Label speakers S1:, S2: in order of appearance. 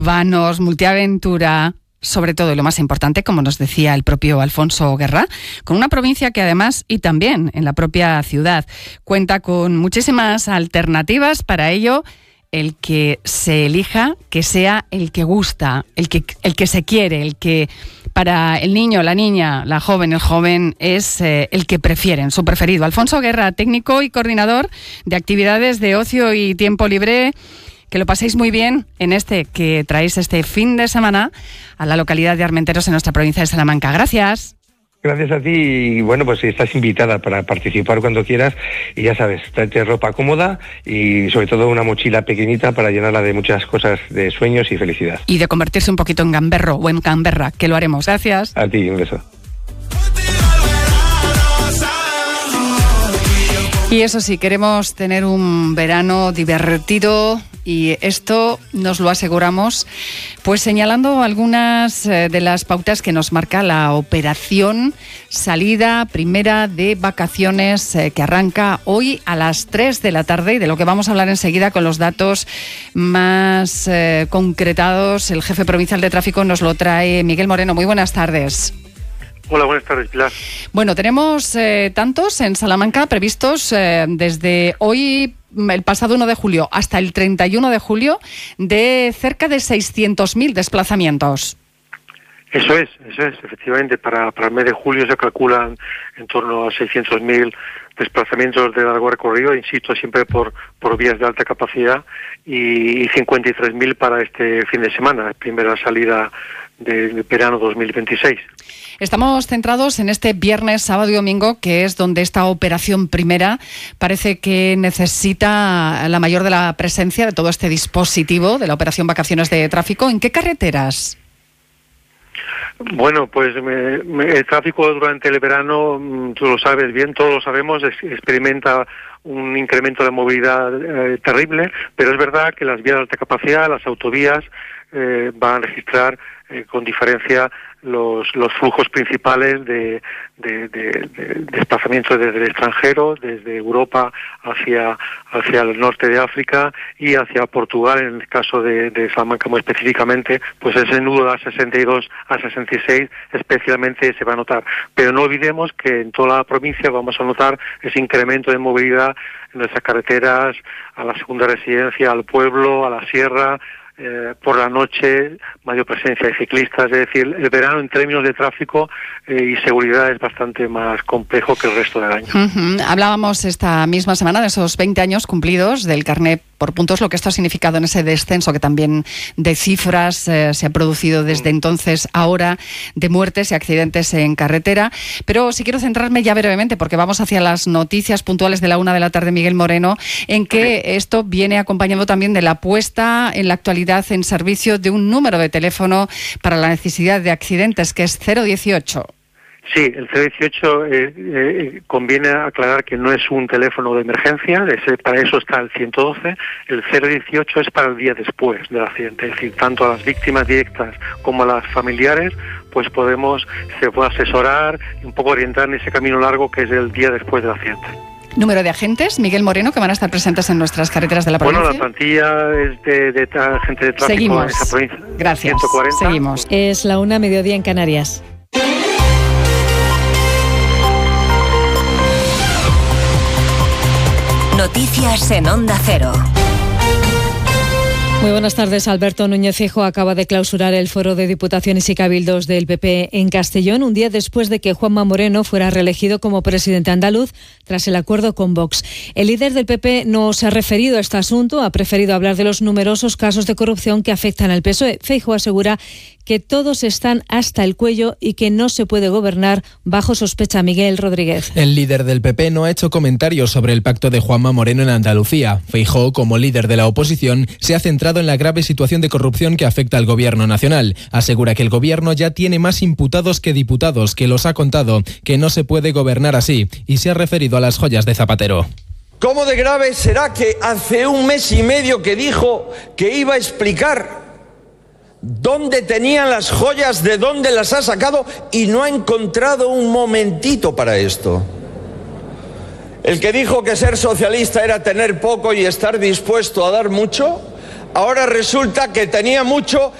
S1: Vanos, multiaventura, sobre todo y lo más importante, como nos decía el propio Alfonso Guerra, con una provincia que además, y también en la propia ciudad, cuenta con muchísimas alternativas. Para ello, el que se elija, que sea el que gusta, el que se quiere, el que para el niño, la niña, la joven, el joven es el que prefieren, su preferido. Alfonso Guerra, técnico y coordinador de actividades de ocio y tiempo libre. Que lo paséis muy bien en que traéis este fin de semana a la localidad de Armenteros en nuestra provincia de Salamanca. Gracias.
S2: Gracias a ti y bueno, pues estás invitada para participar cuando quieras y ya sabes, tráete ropa cómoda y sobre todo una mochila pequeñita para llenarla de muchas cosas de sueños y felicidad.
S1: Y de convertirse un poquito en gamberro o en gamberra, que lo haremos. Gracias.
S2: A ti, un beso.
S1: Y eso sí, queremos tener un verano divertido y esto nos lo aseguramos pues señalando algunas de las pautas que nos marca la operación salida primera de vacaciones que arranca hoy a las 3 de la tarde y de lo que vamos a hablar enseguida con los datos más concretados. El jefe provincial de tráfico nos lo trae Miguel Moreno. Muy buenas tardes.
S3: Hola, buenas tardes, Pilar.
S1: Bueno, tenemos tantos en Salamanca previstos desde hoy, el pasado 1 de julio, hasta el 31 de julio, de cerca de 600.000 desplazamientos.
S3: Eso es, efectivamente. Para el mes de julio se calculan en torno a 600.000 desplazamientos de largo recorrido, insisto, siempre por vías de alta capacidad, y 53.000 para este fin de semana, primera salida de verano 2026.
S1: Estamos centrados en este viernes, sábado y domingo, que es donde esta operación primera parece que necesita la mayor de la presencia de todo este dispositivo de la operación Vacaciones de Tráfico. ¿En qué carreteras?
S3: Bueno, pues el tráfico durante el verano, tú lo sabes bien, todos lo sabemos, experimenta un incremento de movilidad terrible, pero es verdad que las vías de alta capacidad, las autovías, van a registrar con diferencia los flujos principales de desplazamientos desde el extranjero, desde Europa hacia el norte de África y hacia Portugal, en el caso de Salamanca muy específicamente, pues ese nudo de A62 a 66 especialmente se va a notar. Pero no olvidemos que en toda la provincia vamos a notar ese incremento de movilidad en nuestras carreteras, a la segunda residencia, al pueblo, a la sierra. Por la noche, mayor presencia de ciclistas, es decir, el verano en términos de tráfico y seguridad es bastante más complejo que el resto del año.
S1: Hablábamos esta misma semana de esos 20 años cumplidos del carnet por puntos, lo que esto ha significado en ese descenso que también de cifras se ha producido desde entonces ahora de muertes y accidentes en carretera. Pero sí quiero centrarme ya brevemente, porque vamos hacia las noticias puntuales de la 1 de la tarde, Miguel Moreno, en que esto viene acompañado también de la puesta en la actualidad en servicio de un número de teléfono para la necesidad de accidentes, que es 018.
S3: Sí, el 018 conviene aclarar que no es un teléfono de emergencia, para eso está el 112. El 018 es para el día después del accidente, es decir, tanto a las víctimas directas como a las familiares, pues se puede asesorar y un poco orientar en ese camino largo que es el día después del accidente.
S1: Número de agentes, Miguel Moreno, que van a estar presentes en nuestras carreteras de la provincia.
S3: Bueno, la plantilla es de agentes de tráfico.
S1: Seguimos.
S3: En esa provincia.
S1: Gracias.
S3: 140.
S1: Seguimos.
S4: Es la 1, mediodía en Canarias.
S5: Noticias en Onda Cero.
S4: Muy buenas tardes. Alberto Núñez Feijóo acaba de clausurar el foro de diputaciones y cabildos del PP en Castellón, un día después de que Juanma Moreno fuera reelegido como presidente andaluz tras el acuerdo con Vox. El líder del PP no se ha referido a este asunto, ha preferido hablar de los numerosos casos de corrupción que afectan al PSOE. Feijóo asegura que todos están hasta el cuello y que no se puede gobernar bajo sospecha. Miguel Rodríguez.
S6: El líder del PP no ha hecho comentarios sobre el pacto de Juanma Moreno en Andalucía. Feijóo, como líder de la oposición, se ha centrado en la grave situación de corrupción que afecta al gobierno nacional. Asegura que el gobierno ya tiene más imputados que diputados, que los ha contado, que no se puede gobernar así, y se ha referido a las joyas de Zapatero.
S7: ¿Cómo de grave será que hace un mes y medio que dijo que iba a explicar dónde tenían las joyas, de dónde las ha sacado, y no ha encontrado un momentito para esto? El que dijo que ser socialista era tener poco y estar dispuesto a dar mucho, ahora resulta que tenía mucho